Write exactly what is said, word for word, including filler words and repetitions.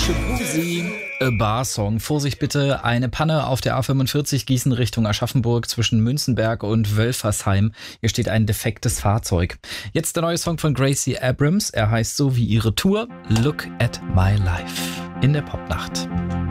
Shabuzi. A Bar-Song. Vorsicht bitte, eine Panne auf der A fünfundvierzig Gießen Richtung Aschaffenburg zwischen Münzenberg und Wölfersheim. Hier steht ein defektes Fahrzeug. Jetzt der neue Song von Gracie Abrams. Er heißt so wie ihre Tour Look at My Life in der Popnacht.